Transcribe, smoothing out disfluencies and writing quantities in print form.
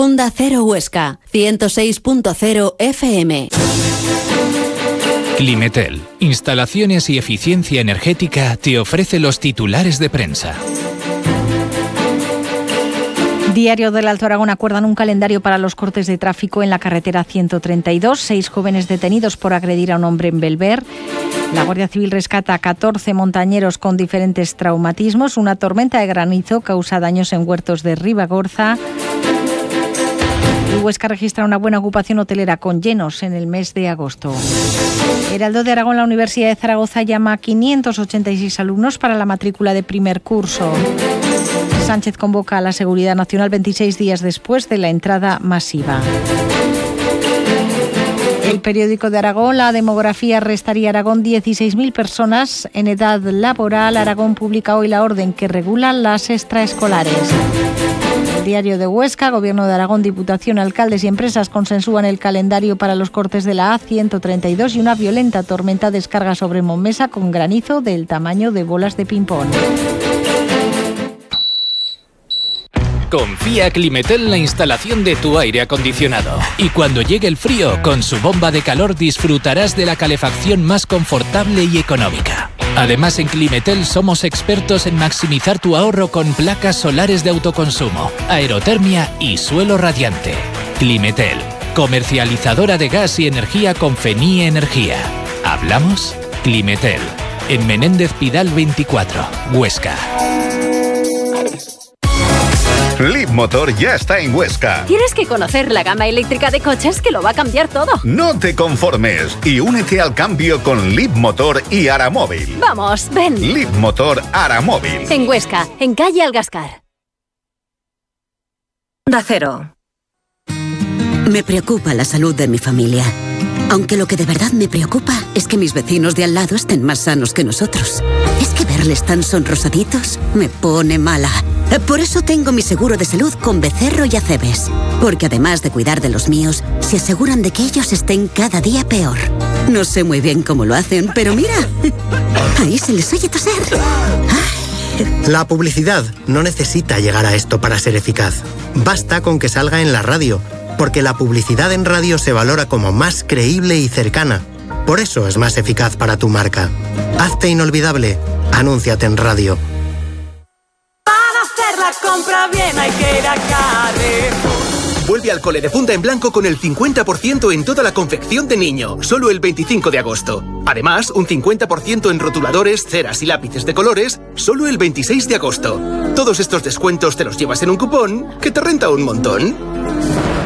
Onda Cero Huesca, 106.0 FM. Climetel, instalaciones y eficiencia energética, te ofrece los titulares de prensa. Diario del Alto Aragón acuerdan un calendario para los cortes de tráfico en la carretera 132. 6 jóvenes detenidos por agredir a un hombre en Belver. La Guardia Civil rescata a 14 montañeros con diferentes traumatismos. Una tormenta de granizo causa daños en huertos de Ribagorza. Y Huesca registra una buena ocupación hotelera con llenos en el mes de agosto. Heraldo de Aragón, la Universidad de Zaragoza llama a 586 alumnos para la matrícula de primer curso. Sánchez convoca a la Seguridad Nacional 26 días después de la entrada masiva. El periódico de Aragón, la demografía restaría a Aragón 16.000 personas en edad laboral. Aragón publica hoy la orden que regula las extraescolares. El diario de Huesca, Gobierno de Aragón, Diputación, alcaldes y empresas consensúan el calendario para los cortes de la A132 y una violenta tormenta descarga sobre Montmesa con granizo del tamaño de bolas de ping-pong. Confía Climetel en la instalación de tu aire acondicionado. Y cuando llegue el frío, con su bomba de calor disfrutarás de la calefacción más confortable y económica. Además, en Climetel somos expertos en maximizar tu ahorro con placas solares de autoconsumo, aerotermia y suelo radiante. Climetel, comercializadora de gas y energía con Fenie Energía. ¿Hablamos? Climetel, en Menéndez Pidal 24, Huesca. Leapmotor ya está en Huesca. Tienes que conocer la gama eléctrica de coches que lo va a cambiar todo. No te conformes y únete al cambio con Leapmotor y Aramóvil. Vamos, ven. Leapmotor Aramóvil. En Huesca, en calle Algascar. Onda Cero. Me preocupa la salud de mi familia. Aunque lo que de verdad me preocupa es que mis vecinos de al lado estén más sanos que nosotros. Es que verles tan sonrosaditos me pone mala. Por eso tengo mi seguro de salud con Becerro y Acebes. Porque además de cuidar de los míos, se aseguran de que ellos estén cada día peor. No sé muy bien cómo lo hacen, pero mira, ahí se les oye toser. La publicidad no necesita llegar a esto para ser eficaz. Basta con que salga en la radio, porque la publicidad en radio se valora como más creíble y cercana. Por eso es más eficaz para tu marca. Hazte inolvidable. Anúnciate en radio. Para hacer la compra bien hay que ir a Carrefour. Vuelve al cole de punta en blanco con el 50% en toda la confección de niño, solo el 25 de agosto. Además, un 50% en rotuladores, ceras y lápices de colores, solo el 26 de agosto. Todos estos descuentos te los llevas en un cupón que te renta un montón.